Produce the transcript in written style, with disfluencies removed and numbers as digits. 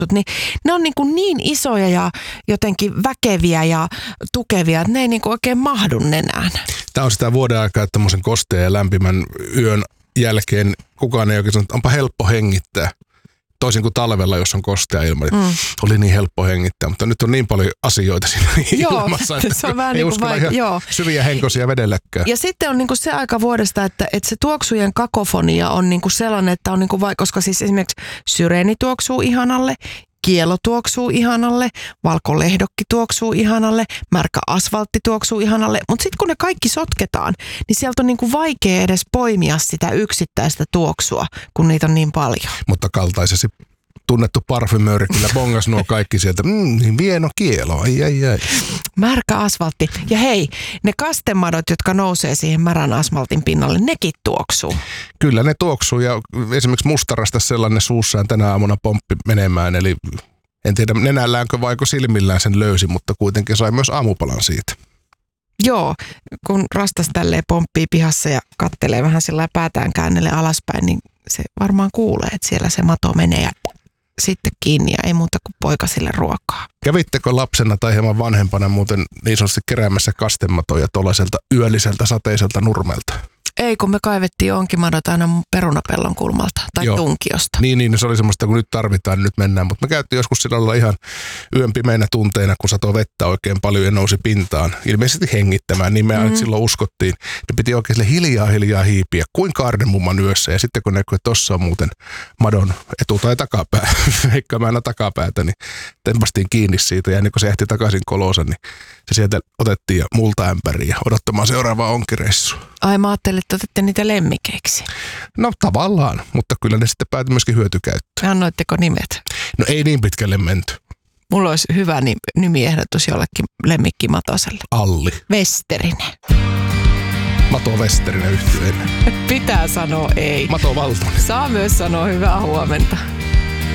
niin ne on niin isoja ja jotenkin väkeviä ja tukevia, että ne ei oikein mahdu nenään. Tämä on sitä vuoden aikaa, että tämmöisen kosteen ja lämpimän yön jälkeen kukaan ei oikein sanonut, että onpa helppo hengittää. Toisin kuin talvella, jos on kostea ilma, niin oli niin helppo hengittää, mutta nyt on niin paljon asioita siinä ilmassa, että se on vähän ei uskalla ihan syviä henkosia vedelläkään. Ja sitten on se aika vuodesta, että se tuoksujen kakofonia on sellainen, että on koska siis esimerkiksi syreeni tuoksuu ihanalle, kielo tuoksuu ihanalle, valkolehdokki tuoksuu ihanalle, märkä asfaltti tuoksuu ihanalle, mutta sitten kun ne kaikki sotketaan, niin sieltä on vaikea edes poimia sitä yksittäistä tuoksua, kun niitä on niin paljon. Mutta kaltaisesi tunnettu parfymööri kyllä bongas nuo kaikki sieltä, niin vieno kielo, ai. Märkä asfaltti. Ja hei, ne kastemadot, jotka nousee siihen märän asfaltin pinnalle, nekin tuoksuu. Kyllä ne tuoksuu ja esimerkiksi mustarasta sellainen suussaan tänä aamuna pomppi menemään, eli en tiedä nenälläänkö vaiko silmillään sen löysi, mutta kuitenkin sai myös aamupalan siitä. Joo, kun rastas tälleen pomppii pihassa ja kattelee vähän sillä päätään käännelle alaspäin, niin se varmaan kuulee, että siellä se mato menee ja sitten kiinni ja ei muuta kuin poikasille ruokaa. Kävittekö lapsena tai hieman vanhempana muuten niin sanotusti keräämässä kastematoja tuollaiselta yölliseltä sateiselta nurmelta? Ei, kun me kaivettiin onkimadot aina mun perunapellon kulmalta tai tunkiosta. Niin, se oli semmoista, kun nyt tarvitaan, niin nyt mennään. Mutta me käytiin joskus sillä lailla ihan yön pimeinä tunteina, kun satoi vettä oikein paljon ja nousi pintaan. Ilmeisesti hengittämään, niin me aina silloin uskottiin. Ne piti oikein hiljaa hiipiä, kuin Kaarnemumman yössä. Ja sitten kun näkyy, että tossa on muuten madon etu- tai takapää, eikä mä aina takapäätä, niin tempastiin kiinni siitä. Ja niin kun se ehti takaisin kolonsa, niin se sieltä otettiin ja multaämpäriin ja odottamaan seuraavaa onkireissua. Ai mä ajattelin, että otette niitä lemmikeiksi. No tavallaan, mutta kyllä ne sitten päätyi myöskin hyötykäyttöön. Annoitteko nimet? No ei niin pitkälle menty. Mulla olisi hyvä nimiehdotus jollekin lemmikkimatoselle. Alli. Westerinen. Mato Westerinen yhtyeen. Pitää sanoa ei. Mato Valtonen. Saa myös sanoa hyvää huomenta.